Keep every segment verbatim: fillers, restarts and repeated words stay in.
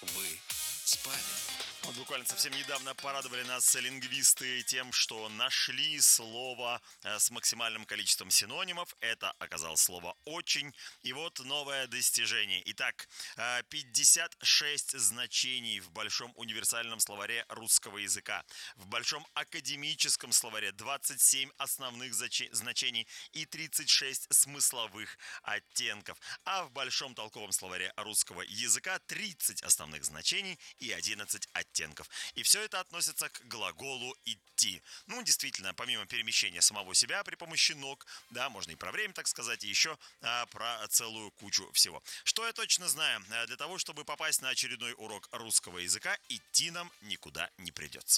Вы спали? Вот буквально совсем недавно порадовали нас лингвисты тем, что нашли слово э, с максимальным количеством синонимов. Это оказалось слово «очень». И вот новое достижение. Итак, э, пятьдесят шесть значений в Большом универсальном словаре русского языка. В Большом академическом словаре двадцать семь основных заче- значений и тридцать шесть смысловых оттенков. А в Большом толковом словаре русского языка тридцать основных значений и одиннадцать оттенков. И все это относится к глаголу «идти». Ну, действительно, помимо перемещения самого себя при помощи ног, да, можно и про время, так сказать, и еще а, про целую кучу всего. Что я точно знаю? Для того, чтобы попасть на очередной урок русского языка, идти нам никуда не придется.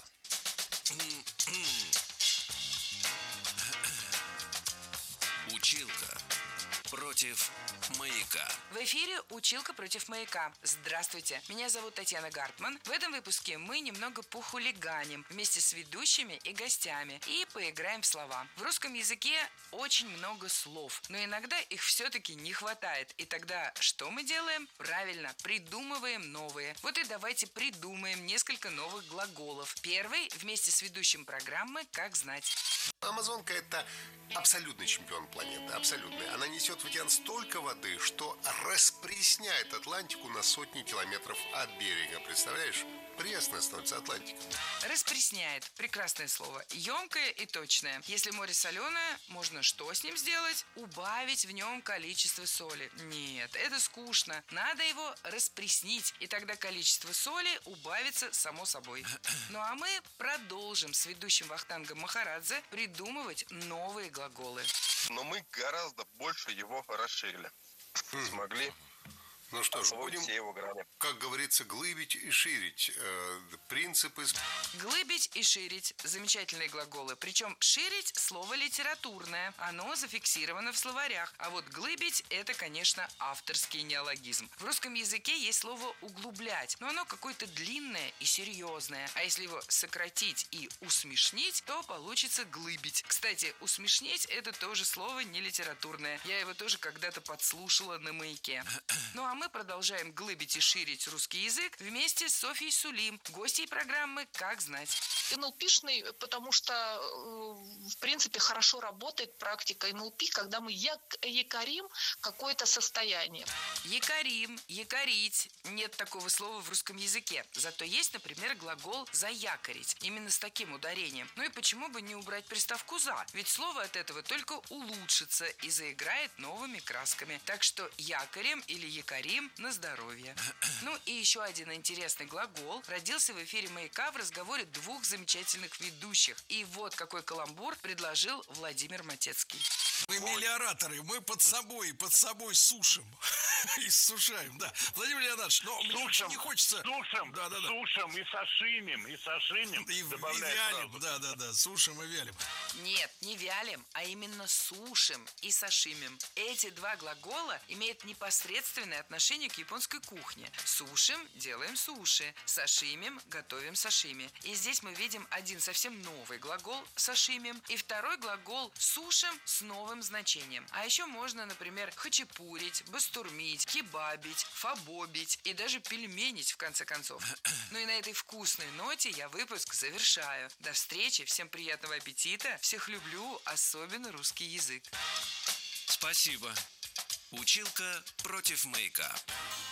Училка против маяка. В эфире «Училка против маяка». Здравствуйте, меня зовут Татьяна Гартман. В этом выпуске мы немного похулиганим вместе с ведущими и гостями и поиграем в слова. В русском языке очень много слов, но иногда их все-таки не хватает. И тогда что мы делаем? Правильно, придумываем новые. Вот и давайте придумаем несколько новых глаголов. Первый вместе с ведущим программы «Как знать». Амазонка – это абсолютный чемпион планеты, абсолютный. Она несет в океан столько воды, что распресняет Атлантику на сотни километров от берега. Представляешь? Пресная становится Атлантика. Распресняет. Прекрасное слово. Емкое и точное. Если море соленое, можно что с ним сделать? Убавить в нем количество соли. Нет, это скучно. Надо его распреснить, и тогда количество соли убавится само собой. Ну а мы продолжим с ведущим Вахтангом Махарадзе придумывать новые глаголы. Но мы гораздо больше его расширили. Смогли Ну что ж, освоить будем, все его грани. как говорится, глыбить и ширить. Э, принципы... Глыбить и ширить – замечательные глаголы. Причем ширить – слово литературное. Оно зафиксировано в словарях. А вот глыбить – это, конечно, авторский неологизм. В русском языке есть слово «углублять», но оно какое-то длинное и серьезное. А если его сократить и усмешнить, то получится глыбить. Кстати, усмешнить – это тоже слово не литературное. Я его тоже когда-то подслушала на маяке. Ну а мы продолжаем глыбить и ширить русский язык вместе с Софьей Сулим, гостьей программы «Как знать». эн эл пи-шный, потому что, в принципе, хорошо работает практика эн эл пи, когда мы якорим какое-то состояние. Якорим, якорить. Нет такого слова в русском языке. Зато есть, например, глагол «заякорить». Именно с таким ударением. Ну и почему бы не убрать приставку «за»? Ведь слово от этого только улучшится и заиграет новыми красками. Так что якорем или якорим на здоровье. Ну и еще один интересный глагол родился в эфире «Маяка» в разговоре двух замечательных ведущих. И вот какой каламбур предложил Владимир Матецкий. Мы мелиораторы, мы под собой, под собой сушим. Иссушаем, да. Владимир Леонидович, но мне очень не хочется... Сушим, да, да, да. сушим и сошимим, и сошимим. И, и добавляй вялим, сразу. да, да, да, сушим и вялим. Нет, не вялим, а именно сушим и сашимим. Эти два глагола имеют непосредственное отношение к японской кухне. Сушим – делаем суши, сашимим – готовим сашими. И здесь мы видим один совсем новый глагол сашимим и второй глагол сушим с новым значением. А еще можно, например, хачапурить, бастурмить, кебабить, фабобить и даже пельменить в конце концов. Ну и на этой вкусной ноте я выпуск завершаю. До встречи, всем приятного аппетита, всех люблю, особенно русский язык. Спасибо. Училка против маяка.